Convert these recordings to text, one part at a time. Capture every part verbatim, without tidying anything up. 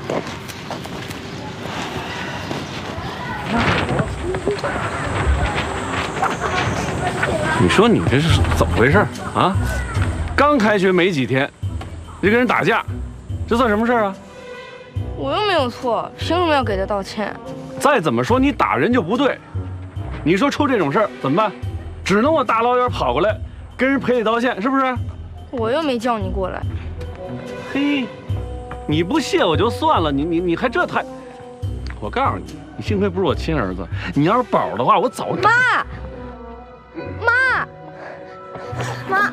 你说你这是怎么回事啊？刚开学没几天，就跟人打架，这算什么事啊？ 我又没有错，凭什么要给他道歉？ 再怎么说你打人就不对，你说出这种事儿怎么办？只能我大老远跑过来跟人赔礼道歉，是不是？ 我又没叫你过来。 嘿，你不谢我就算了，你你你还这态？我告诉你，你幸亏不是我亲儿子，你要是宝的话，我早妈。妈，妈，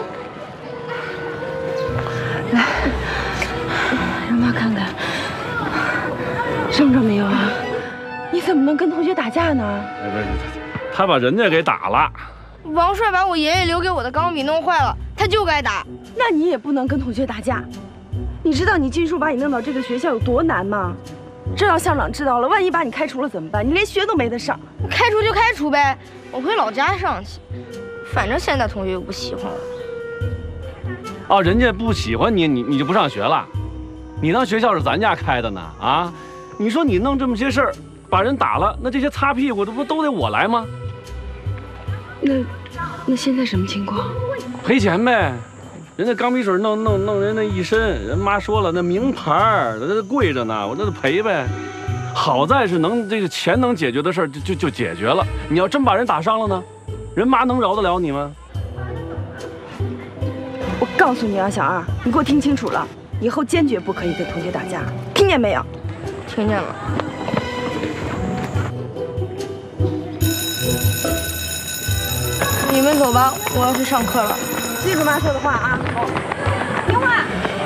来，让妈看看，伤着没有啊？你怎么能跟同学打架呢？ 哎，不是，他把人家给打了。 王帅把我爷爷留给我的钢笔弄坏了，他就该打。 那你也不能跟同学打架。你知道你金叔把你弄到这个学校有多难吗？这让校长知道了，万一把你开除了怎么办？你连学都没得上。 开除就开除呗，我回老家上去。反正现在同学又不喜欢我。 哦，人家不喜欢你，你你就不上学了？你当学校是咱家开的呢？啊，你说你弄这么些事儿，把人打了，那这些擦屁股，这不都得我来吗？ 那那现在什么情况？ 赔钱呗。人家钢笔水弄弄弄人那一身，人妈说了，那名牌儿，那贵着呢，我这得赔呗。好在是能这个钱能解决的事儿就就就解决了。你要真把人打伤了呢，人妈能饶得了你吗？ 我告诉你啊，小二，你给我听清楚了，以后坚决不可以跟同学打架，听见没有？ 听见了。你们走吧，我要去上课了。 记住妈说的话啊！哦，听话。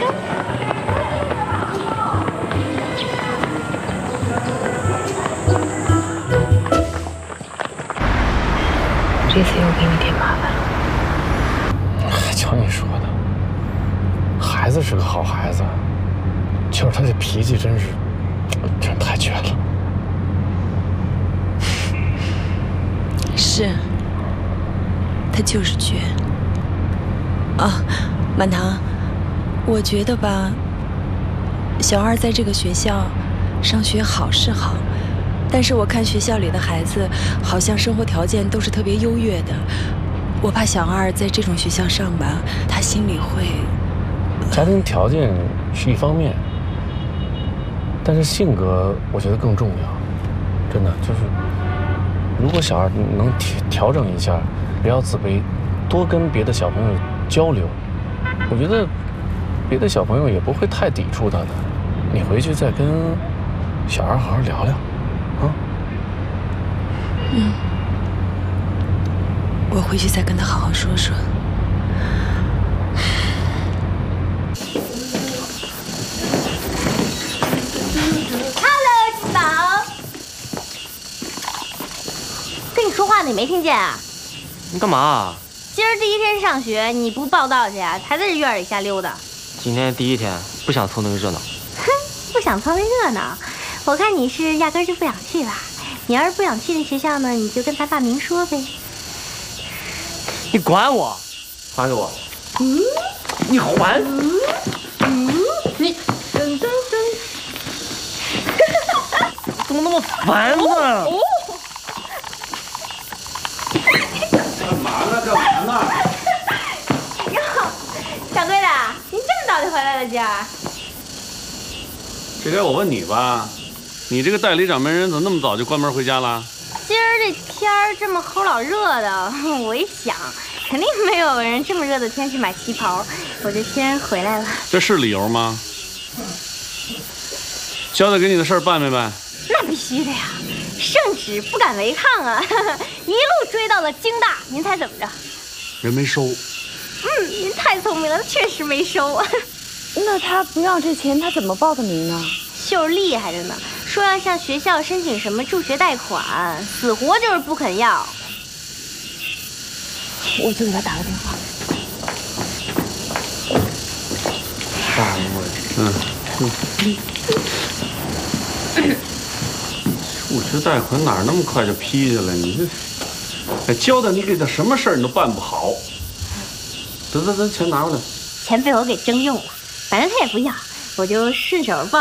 这次又给你添麻烦了。 还瞧你说的，孩子是个好孩子，就是他这脾气真是，真是太倔了。 是，他就是倔。啊，满堂，我觉得吧，小二在这个学校上学好是好，但是我看学校里的孩子好像生活条件都是特别优越的，我怕小二在这种学校上吧，他心里会…… 家庭条件是一方面，但是性格我觉得更重要。真的就是，如果小二能调整一下，不要自卑，多跟别的小朋友交流，我觉得别的小朋友也不会太抵触他的。你回去再跟小二好好聊聊，啊？ 嗯，我回去再跟他好好说说。 Hello， 金宝，跟你说话呢，你没听见啊？ 你干嘛啊？ 今儿第一天上学，你不报道去啊？还在这院里瞎溜达？ 今天第一天，不想凑那个热闹。 哼，不想凑那热闹，我看你是压根就不想去吧？你要是不想去那学校呢，你就跟咱爸明说呗。 你管我？还给我！ 嗯， 你还？ 嗯嗯，你噔噔噔， 怎么那么烦呢？ 哦干嘛呢？干嘛呢？ 哟，掌柜的，您这么早就回来了，今儿？ 这该我问你吧，你这个代理掌门人怎么那么早就关门回家了？ 今儿这天儿这么齁老热的，我一想，肯定没有人这么热的天去买旗袍，我就先回来了。 这是理由吗？交代给你的事儿办没办？ 那必须的呀，圣旨不敢违抗啊！一路追到了京大，您猜怎么着？ 人没收。 嗯，您太聪明了，确实没收。 那他不要这钱，他怎么报的名呢？ 秀儿厉害着呢，说要向学校申请什么助学贷款，死活就是不肯要。 我就给他打个电话。 大我，嗯嗯。助学贷款哪那么快就批下来？你这，哎，交代你给他什么事儿你都办不好。得得得，钱拿过来。 钱被我给征用了，反正他也不要，我就顺手报。